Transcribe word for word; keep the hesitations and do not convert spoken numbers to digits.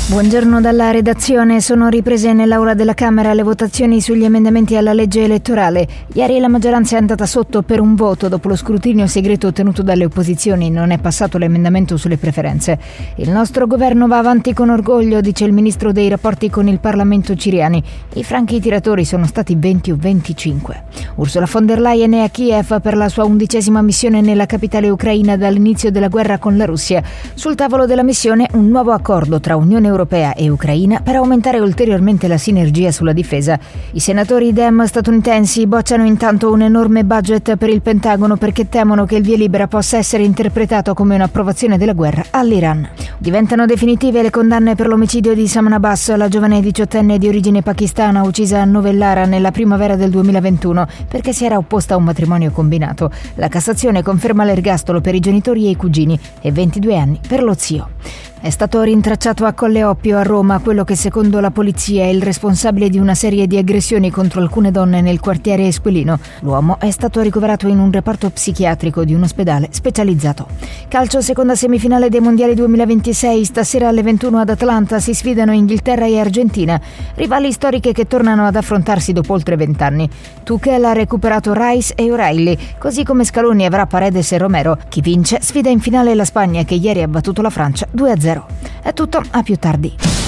Buongiorno dalla redazione. Sono riprese nell'aula della Camera le votazioni sugli emendamenti alla legge elettorale. Ieri la maggioranza è andata sotto per un voto dopo lo scrutinio segreto ottenuto dalle opposizioni. Non è passato l'emendamento sulle preferenze. Il nostro governo va avanti con orgoglio, dice il ministro dei rapporti con il Parlamento Ciriani. I franchi tiratori sono stati venti o venticinque. Ursula von der Leyen è a Kiev per la sua undicesima missione nella capitale ucraina dall'inizio della guerra con la Russia. Sul tavolo della missione un nuovo accordo tra Unione Europea e Ucraina per aumentare ulteriormente la sinergia sulla difesa. I senatori Dem statunitensi bocciano intanto un enorme budget per il Pentagono perché temono che il via libera possa essere interpretato come un'approvazione della guerra all'Iran. Diventano definitive le condanne per l'omicidio di Saman Abbas, la giovane diciottenne di origine pakistana uccisa a Novellara nella primavera del duemilaventuno perché si era opposta a un matrimonio combinato. La Cassazione conferma l'ergastolo per i genitori e i cugini e ventidue anni per lo zio. È stato rintracciato a Colle Oppio a Roma quello che secondo la polizia è il responsabile di una serie di aggressioni contro alcune donne nel quartiere Esquilino. L'uomo è stato ricoverato in un reparto psichiatrico di un ospedale specializzato. Calcio, seconda semifinale dei mondiali duemilaventisei. Stasera alle ventuno ad Atlanta si sfidano Inghilterra e Argentina, rivali storiche che tornano ad affrontarsi dopo oltre vent'anni. Tuchel ha recuperato Rice e O'Reilly, così come Scaloni avrà Paredes e Romero. Chi vince sfida in finale la Spagna, che ieri ha battuto la Francia due a zero. È tutto, a più tardi.